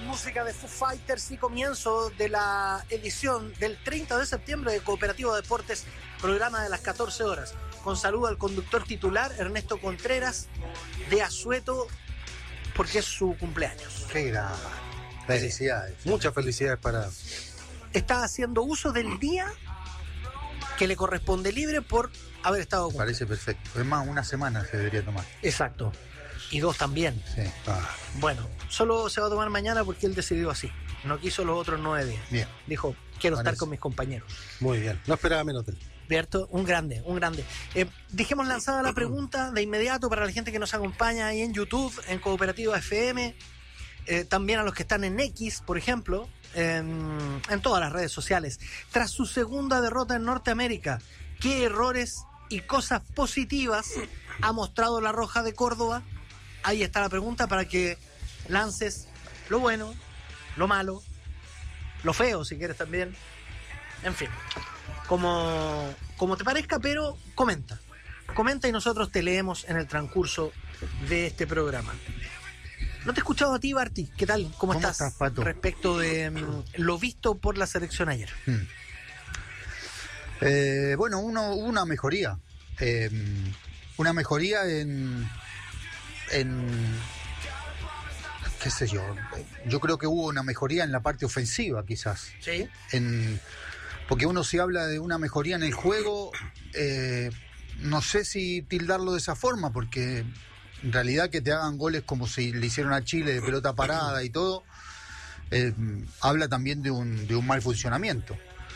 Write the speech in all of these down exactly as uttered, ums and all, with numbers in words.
música de Foo Fighters y comienzo de la edición del treinta de septiembre de Cooperativo Deportes, programa de las catorce horas. Con saludo al conductor titular, Ernesto Contreras, de Asueto, porque es su cumpleaños. Qué grave. Felicidades. Muchas felicidades para... Está haciendo uso del día que le corresponde libre por haber estado con... Parece perfecto. Es más, una semana se debería tomar. Exacto. Y dos también. Sí. Ah. Bueno, solo se va a tomar mañana porque él decidió así. No quiso los otros nueve días. Bien. Dijo, quiero Parece. estar con mis compañeros. Muy bien. No esperaba menos de él. Cierto, un grande, un grande. Eh, dejemos lanzada la pregunta de inmediato para la gente que nos acompaña ahí en YouTube, en Cooperativa F M, eh, también a los que están en X, por ejemplo, en, en todas las redes sociales. Tras su segunda derrota en Norteamérica, ¿qué errores y cosas positivas ha mostrado la Roja de Córdoba? Ahí está la pregunta para que lances lo bueno, lo malo, lo feo si quieres también. En fin, como, como te parezca, pero comenta. Comenta y nosotros te leemos en el transcurso de este programa. No te he escuchado a ti, Barty. ¿Qué tal? ¿Cómo, ¿Cómo estás? estás, Pato? Respecto de um, lo visto por la selección ayer. Hmm. Eh, bueno, uno, hubo una mejoría. Eh, una mejoría en... en qué sé yo, yo creo que hubo una mejoría en la parte ofensiva quizás. Sí. En, porque uno si habla de una mejoría en el juego, eh, no sé si tildarlo de esa forma, porque en realidad que te hagan goles como si le hicieron a Chile de pelota parada y todo, eh, habla también de un, de un mal funcionamiento.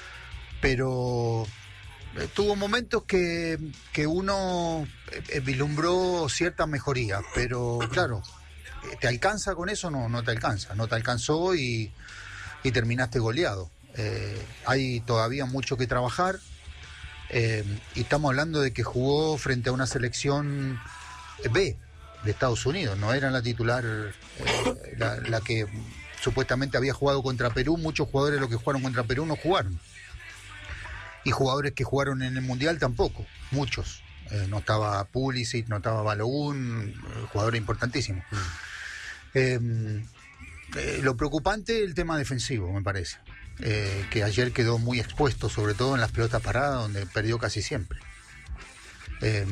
Pero eh, tuvo momentos que, que uno eh, vislumbró cierta mejoría, pero claro, ¿te alcanza con eso? No, no te alcanza, no te alcanzó y, y terminaste goleado. Eh, hay todavía mucho que trabajar, eh, y estamos hablando de que jugó frente a una selección B de Estados Unidos, no era la titular, eh, la, la que supuestamente había jugado contra Perú. Muchos jugadores de los que jugaron contra Perú no jugaron, y jugadores que jugaron en el Mundial tampoco, muchos. Eh, no estaba Pulisic, no estaba Balogun, jugadores importantísimos. Mm. Eh, eh, lo preocupante es el tema defensivo, me parece. Eh, que ayer quedó muy expuesto, sobre todo en las pelotas paradas, donde perdió casi siempre. Eh,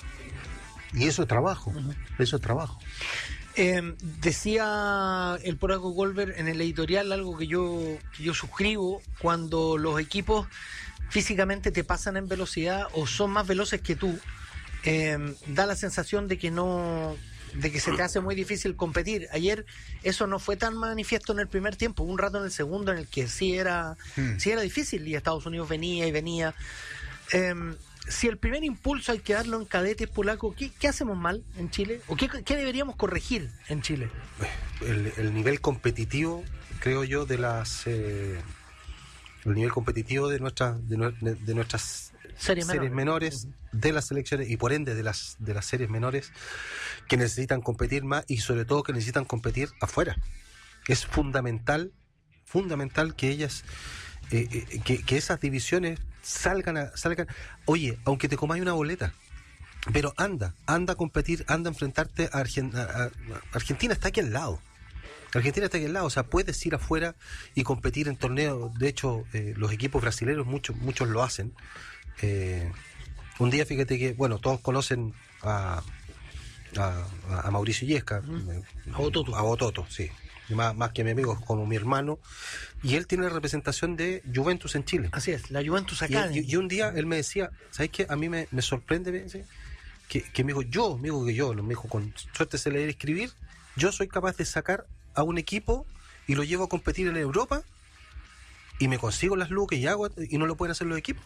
y eso es trabajo, uh-huh. eso es trabajo. Eh, decía el Polaco Goldberg en el editorial algo que yo, que yo suscribo: cuando los equipos físicamente te pasan en velocidad o son más veloces que tú, eh, da la sensación de que no, de que se te hace muy difícil competir. Ayer eso no fue tan manifiesto en el primer tiempo, hubo un rato en el segundo en el que sí era, hmm. sí era difícil, y Estados Unidos venía y venía. Eh, si el primer impulso hay que darlo en cadetes, Polaco, ¿qué, qué hacemos mal en Chile? ¿O qué, qué deberíamos corregir en Chile? El, el nivel competitivo, creo yo, de las... Eh... el nivel competitivo de nuestras de, de nuestras series, series menores, uh-huh. de las selecciones y por ende de las de las series menores, que necesitan competir más y sobre todo que necesitan competir afuera. Es fundamental fundamental que ellas eh, eh, que, que esas divisiones salgan a, salgan oye, aunque te comáis una boleta, pero anda anda a competir, anda a enfrentarte a, Argen, a, a Argentina. Está aquí al lado. Argentina está aquí al lado, o sea, puedes ir afuera y competir en torneos. De hecho, eh, los equipos brasileños, muchos muchos lo hacen. Eh, un día, fíjate que, bueno, todos conocen a, a, a Mauricio Illesca, mm. a Bototo. A Bototo, sí. Más, más que mi amigo, como mi hermano. Y él tiene la representación de Juventus en Chile. Así es, la Juventus acá. Y, y, y un día él me decía, ¿sabes qué? A mí me, me sorprende, ¿sí? que, que me dijo, yo, me dijo que yo, me dijo, con suerte se leer y escribir, yo soy capaz de sacar a un equipo y lo llevo a competir en Europa y me consigo las lucas y hago, y no lo pueden hacer los equipos.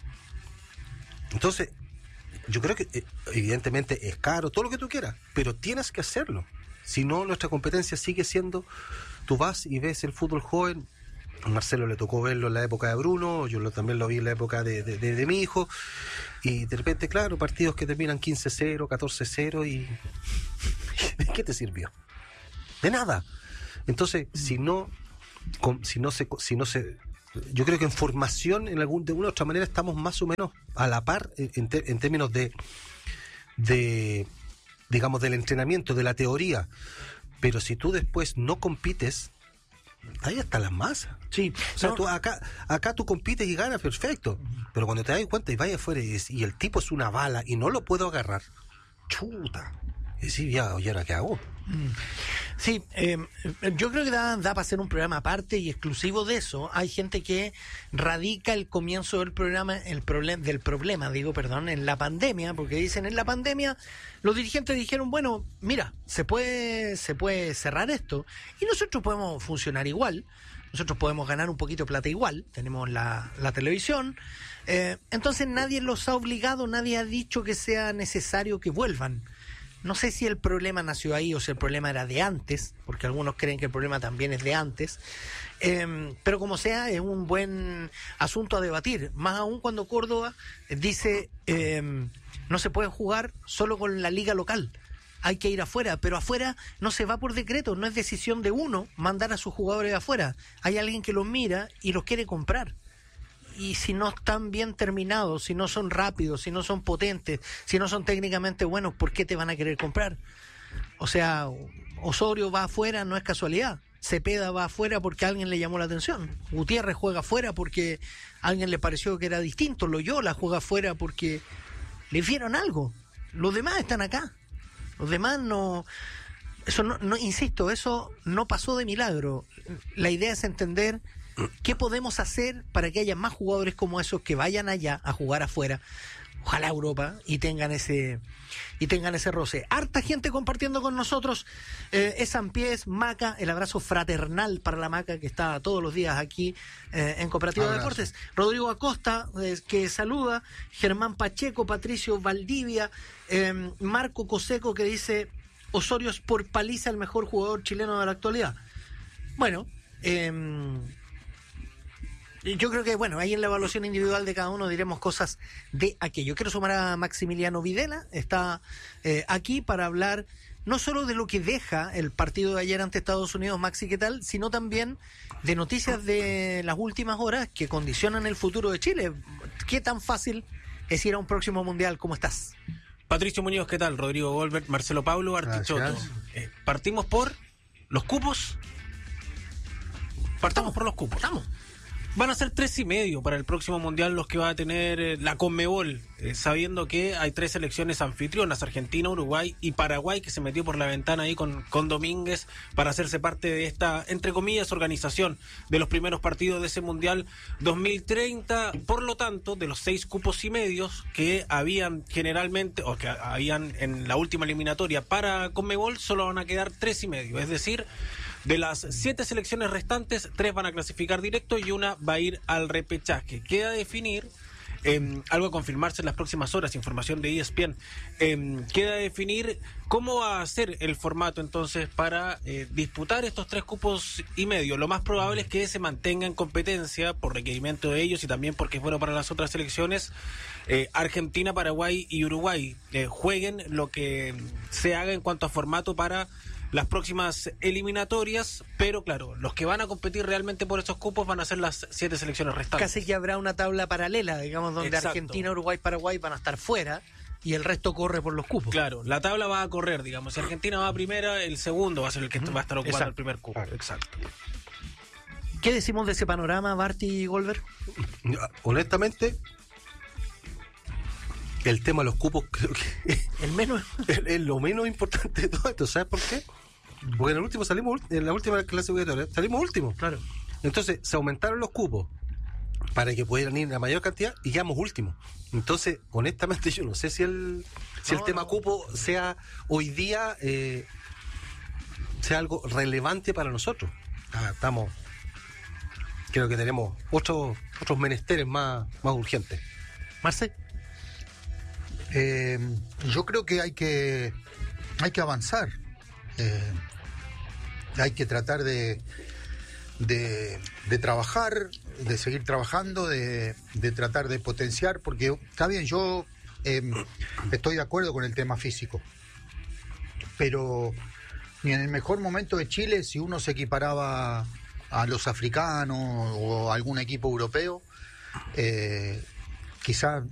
Entonces yo creo que evidentemente es caro, todo lo que tú quieras, pero tienes que hacerlo, si no nuestra competencia sigue siendo, tú vas y ves el fútbol joven. A Marcelo le tocó verlo en la época de Bruno, yo lo, también lo vi en la época de, de, de, de mi hijo, y de repente, claro, partidos que terminan quince cero, catorce cero, y ¿de qué te sirvió? De nada. Entonces, si no, con, si no se, si no se, yo creo que en formación, en algún, de una u otra manera, estamos más o menos a la par en, te, en términos de, de, digamos, del entrenamiento, de la teoría. Pero si tú después no compites, ahí están las masas. Sí, O sea, no, tú acá, acá tú compites y ganas, perfecto. Pero cuando te das cuenta y vayas afuera y, y el tipo es una bala y no lo puedo agarrar, chuta. Y sí, ya, ¿y ahora qué hago? sí, eh, yo creo que da, da para hacer un programa aparte y exclusivo de eso. Hay gente que radica el comienzo del programa, el problem, del problema, digo, perdón, en la pandemia, porque dicen en la pandemia los dirigentes dijeron, bueno, mira, se puede, se puede cerrar esto y nosotros podemos funcionar igual. Nosotros podemos ganar un poquito de plata igual, tenemos la, la televisión, eh, entonces nadie los ha obligado, nadie ha dicho que sea necesario que vuelvan. No sé si el problema nació ahí o si el problema era de antes, porque algunos creen que el problema también es de antes, eh, pero como sea, es un buen asunto a debatir, más aún cuando Córdoba dice eh, no se puede jugar solo con la liga local. Hay que ir afuera, pero afuera no se va por decreto, no es decisión de uno mandar a sus jugadores afuera. Hay alguien que los mira y los quiere comprar. Y si no están bien terminados, si no son rápidos, si no son potentes, si no son técnicamente buenos, ¿por qué te van a querer comprar? O sea, Osorio va afuera, no es casualidad. Cepeda va afuera porque a alguien le llamó la atención. Gutiérrez juega afuera porque a alguien le pareció que era distinto. Loyola juega afuera porque le vieron algo. Los demás están acá. Los demás no, eso no, no, insisto, eso no pasó de milagro. La idea es entender qué podemos hacer para que haya más jugadores como esos que vayan allá a jugar afuera, ojalá a Europa, y tengan ese y tengan ese roce. Harta gente compartiendo con nosotros, eh, es Sampiés, Maca, el abrazo fraternal para la Maca que está todos los días aquí eh, en Cooperativa de Deportes. Rodrigo Acosta, eh, que saluda, Germán Pacheco, Patricio Valdivia, eh, Marco Coseco, que dice Osorio es por paliza el mejor jugador chileno de la actualidad. Bueno, eh, yo creo que, bueno, ahí en la evaluación individual de cada uno diremos cosas de aquello. Quiero sumar a Maximiliano Videla, está eh, aquí para hablar no solo de lo que deja el partido de ayer ante Estados Unidos, Maxi, ¿qué tal?, sino también de noticias de las últimas horas que condicionan el futuro de Chile. ¿Qué tan fácil es ir a un próximo mundial? ¿Cómo estás? Patricio Muñoz, ¿qué tal? Rodrigo Goldberg, Marcelo Pablo, Artichoto. Eh, partimos por los cupos. Partamos por los cupos. Estamos. Van a ser tres y medio para el próximo mundial los que va a tener eh, la Conmebol, eh, sabiendo que hay tres selecciones anfitrionas, Argentina, Uruguay y Paraguay, que se metió por la ventana ahí con, con Domínguez para hacerse parte de esta, entre comillas, organización de los primeros partidos de ese mundial dos mil treinta. Por lo tanto, de los seis cupos y medios que habían generalmente, o que habían en la última eliminatoria para Conmebol, solo van a quedar tres y medio, es decir, de las siete selecciones restantes, tres van a clasificar directo y una va a ir al repechaje. Queda definir, eh, algo a confirmarse en las próximas horas, información de E S P N, eh, queda definir cómo va a ser el formato entonces para eh, disputar estos tres cupos y medio. Lo más probable es que se mantenga en competencia por requerimiento de ellos y también porque es bueno para las otras selecciones. Eh, Argentina, Paraguay y Uruguay eh, jueguen lo que se haga en cuanto a formato para las próximas eliminatorias, pero claro, los que van a competir realmente por esos cupos van a ser las siete selecciones restantes. Casi que habrá una tabla paralela, digamos, donde Exacto. Argentina, Uruguay, Paraguay van a estar fuera y el resto corre por los cupos. Claro, la tabla va a correr, digamos. Si Argentina va a primera, el segundo va a ser el que va a estar ocupando Exacto. el primer cupo. Claro. Exacto. ¿Qué decimos de ese panorama, Barty y Goldberg? Honestamente, el tema de los cupos creo que El menos. es, es lo menos importante de todo esto. ¿Sabes por qué? Porque en el último salimos, en la última clasificatoria salimos últimos. Claro. Entonces se aumentaron los cupos para que pudieran ir la mayor cantidad y quedamos últimos. Entonces, honestamente, yo no sé si el si No, el tema no. cupo sea hoy día eh, sea algo relevante para nosotros. Ah, estamos, creo que tenemos otros otros menesteres más, más urgentes. Marce. Eh, yo creo que hay que hay que avanzar. Eh, hay que tratar de, de de trabajar, de seguir trabajando, de, de tratar de potenciar, porque está bien, yo eh, estoy de acuerdo con el tema físico, pero ni en el mejor momento de Chile, si uno se equiparaba a los africanos o a algún equipo europeo, eh, quizás